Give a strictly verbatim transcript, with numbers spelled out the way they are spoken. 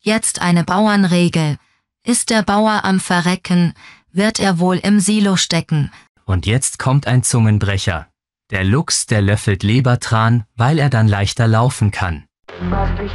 Jetzt eine Bauernregel. Ist der Bauer am Verrecken, wird er wohl im Silo stecken. Und jetzt kommt ein Zungenbrecher. Der Luchs, der löffelt Lebertran, weil er dann leichter laufen kann.